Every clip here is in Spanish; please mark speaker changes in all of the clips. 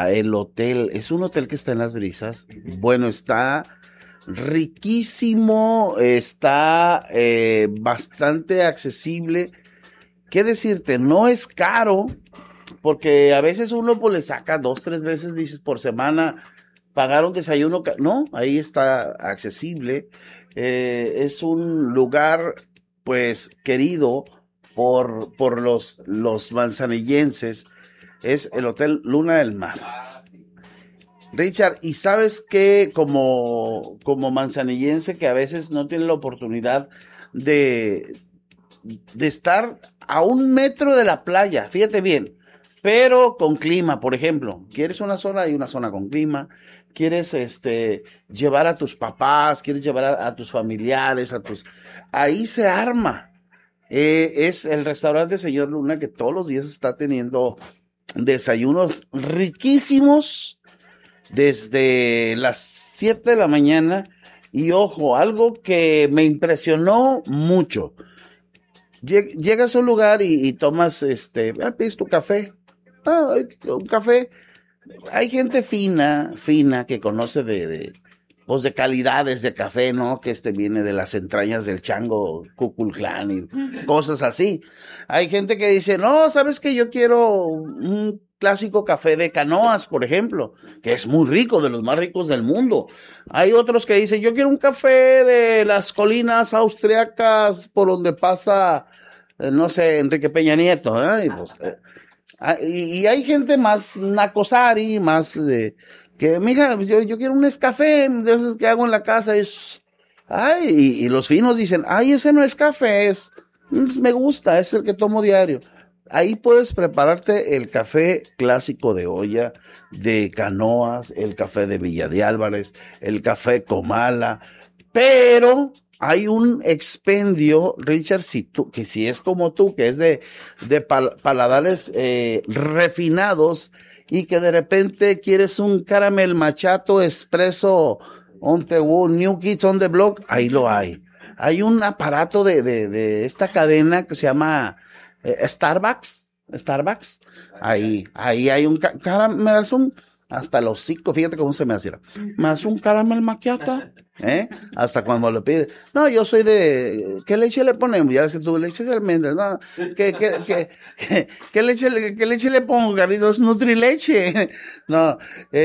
Speaker 1: el hotel. Es un hotel que está en Las Brisas. Bueno, está riquísimo, está bastante accesible. ¿Qué decirte? No es caro, porque a veces uno pues le saca 2, 3 veces, dices, por semana, pagar un desayuno. No, ahí está accesible. Es un lugar, pues, querido por los manzanillenses. Es el Hotel Luna del Mar. Richard, y sabes que como manzanillense que a veces no tiene la oportunidad de, de estar a 1 metro de la playa, fíjate bien, pero con clima, por ejemplo, quieres una zona, hay una zona con clima, quieres llevar a tus papás, quieres llevar a tus familiares, ahí se arma. Es el restaurante Señor Luna que todos los días está teniendo desayunos riquísimos desde las 7 de la mañana. Y ojo, algo que me impresionó mucho. Llegas a un lugar y tomas, pides tu café. Un café. Hay gente fina que conoce pues de calidades de café, ¿no? Que viene de las entrañas del chango Kukulcán y cosas así. Hay gente que dice, no, ¿sabes qué? Yo quiero un clásico café de Canoas, por ejemplo, que es muy rico, de los más ricos del mundo. Hay otros que dicen, yo quiero un café de las colinas austriacas por donde pasa, no sé, Enrique Peña Nieto, ¿eh? Y hay gente más nacosari, más que, mija, yo quiero un Nescafé de esos que hago en la casa. Y los finos dicen, ay, ese no es café, me gusta, es el que tomo diario. Ahí puedes prepararte el café clásico de olla, de Canoas, el café de Villa de Álvarez, el café Comala, pero hay un expendio, Richard, que si es como tú, que es de paladares refinados y que de repente quieres un caramel machato espresso on the wall, New Kids on the Block, ahí lo hay. Hay un aparato de esta cadena que se llama Starbucks. Ahí hay un caramel, me das hasta los 5, fíjate cómo se me hacía. Más un caramel macchiato, hasta cuando lo pide. No, yo soy ¿qué leche le ponemos? Ya sé tú, leche de almendras, no. ¿Qué leche le pongo, Carlitos? Nutrileche. No,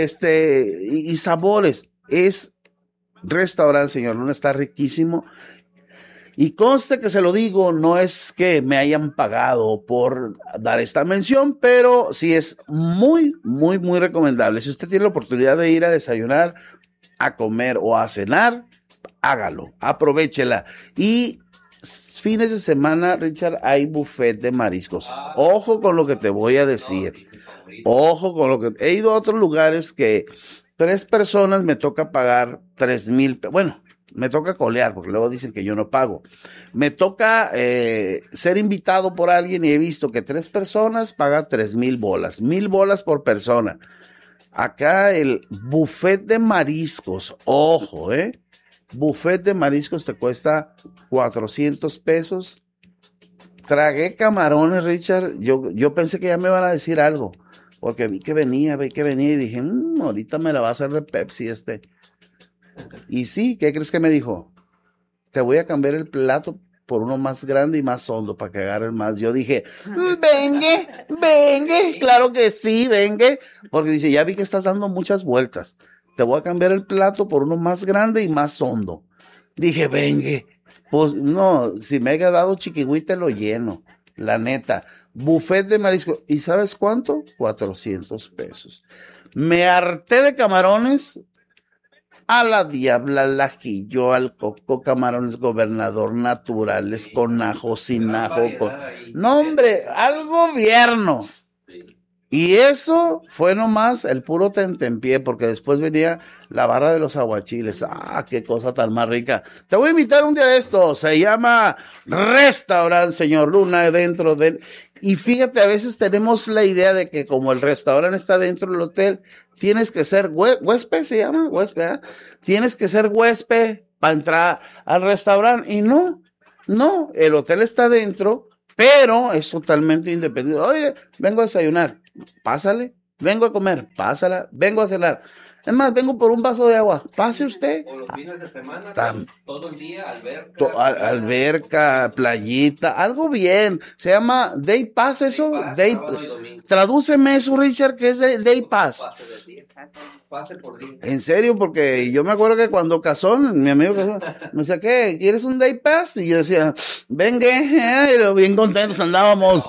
Speaker 1: y sabores. Es restaurante, señor Luna, está riquísimo. Y conste que se lo digo, no es que me hayan pagado por dar esta mención, pero sí es muy, muy, muy recomendable. Si usted tiene la oportunidad de ir a desayunar, a comer o a cenar, hágalo, aprovéchela. Y fines de semana, Richard, hay buffet de mariscos. Ojo con lo que te voy a decir. Ojo con lo que... He ido a otros lugares que 3 personas me toca pagar 3,000. Bueno, me toca colear, porque luego dicen que yo no pago. Me toca ser invitado por alguien y he visto que 3 personas pagan 3,000 bolas. 1,000 bolas por persona. Acá el buffet de mariscos, ojo, buffet de mariscos te cuesta 400 pesos. Tragué camarones, Richard. Yo pensé que ya me van a decir algo, porque vi que venía y dije, ahorita me la va a hacer de Pepsi Y sí, ¿qué crees que me dijo? Te voy a cambiar el plato por uno más grande y más hondo para que agarren más. Yo dije, vengue, claro que sí, vengue. Porque dice, ya vi que estás dando muchas vueltas. Te voy a cambiar el plato por uno más grande y más hondo. Dije, vengue. Pues no, si me haya dado chiquihuite te lo lleno. La neta. Buffet de marisco. ¿Y sabes cuánto? 400 pesos. Me harté de camarones. A la diabla, al ajillo, al coco, camarones gobernador naturales, con ajo, sin ajo. No, hombre, al gobierno. Y eso fue nomás el puro tentempié, porque después venía la barra de los aguachiles. ¡Ah, qué cosa tan más rica! Te voy a invitar un día de esto. Se llama Restaurante Señor Luna, dentro del... Y fíjate, a veces tenemos la idea de que como el restaurante está dentro del hotel, tienes que ser huésped, se llama, huésped, ¿eh? Tienes que ser huésped para entrar al restaurante. Y no, el hotel está dentro, pero es totalmente independiente. Oye, vengo a desayunar. Pásale, vengo a comer, pásala, vengo a cenar. Es más, vengo por un vaso de agua, pase usted.
Speaker 2: O los fines de semana,
Speaker 1: Tam-
Speaker 2: todo el día, alberca.
Speaker 1: Alberca, playita, algo bien. Se llama Day Pass eso.
Speaker 2: Day Pass, sábado y domingo.
Speaker 1: Tradúceme eso, Richard, que es Day Pass.
Speaker 2: Pase del día. Pase por día.
Speaker 1: En serio, porque yo me acuerdo que cuando Cazón, mi amigo Cazón, me decía, ¿qué? ¿Quieres un Day Pass? Y yo decía, venga, bien contentos andábamos.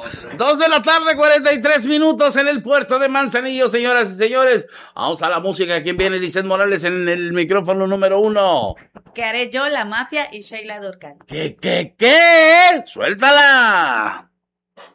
Speaker 1: 2:43 en el puerto de Manzanillo, señoras y señores. Vamos a la música. ¿Quién viene? Licet Morales en el micrófono número 1.
Speaker 3: ¿Qué haré yo, la mafia y Sheila Durcal?
Speaker 1: ¿Qué? ¡Suéltala!